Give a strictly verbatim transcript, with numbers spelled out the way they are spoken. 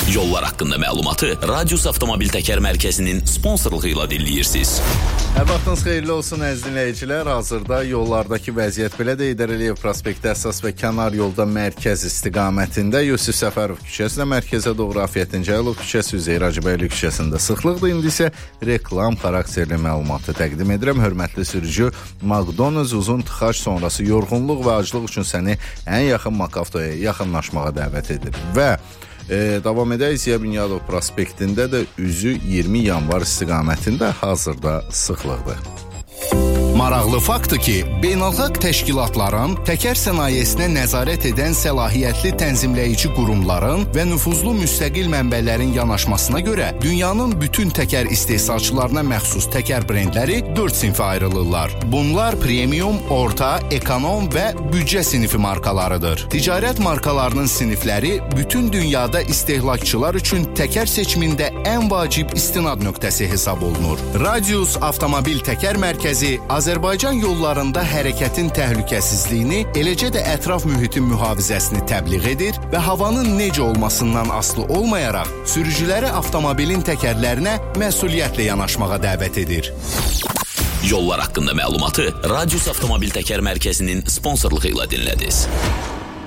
Yollar haqqında məlumatı Radius Avtomobil Təkər Mərkəzinin sponsorluğu ilə dinləyirsiniz. Hər vaxtınız xeyirli olsun əziz dinləyicilər. Hazırda yollardakı vəziyyət belədir. Heydər Əliyev prospekti əsas və kənar yolda mərkəz istiqamətində Yusif Səfərov küçəsində mərkəzə doğru Afiyətin Cəlilov küçəsi, Üzeyir Hacıbəyli küçəsində sıxlıqdır. İndi isə reklam xarakterli məlumatı təqdim edirəm. Hörmətli sürücü, McDonald's uzun tıxac sonrası yorğunluq və aclıq üçün səni ən yaxın Makavtoya yaxınlaşmağa dəvət edir. Və E, davam edək. Ziya Bünyadov prospektində də üzü iyirmi yanvar istiqamətində hazırda sıxlıqdır. Maraqlı faktdır ki, beynəlxalq təşkilatların, təkər sənayesinə nəzarət edən səlahiyyətli tənzimləyici qurumların və nüfuzlu müstəqil mənbələrin yanaşmasına görə dünyanın bütün təkər istehsalçılarına məxsus təkər brendləri dörd sinfə ayrılırlar. Bunlar premium, orta, ekonom və büdcə sinifi markalarıdır. Ticarət markalarının sinifləri bütün dünyada istehlakçılar üçün təkər seçimində ən vacib istinad nöqtəsi hesab olunur. Radius Avtomobil Təkər Mərkəzi Azərbaycan yollarında hərəkətin təhlükəsizliyini, eləcə də ətraf mühitin mühafizəsini təbliğ edir və havanın necə olmasından asılı olmayaraq sürücüləri avtomobilin təkərlərinə məsuliyyətlə yanaşmağa dəvət edir. Yollar haqqında məlumatı Radius Avtomobil Təkər Mərkəzinin sponsorluğu ilə dinlədiniz.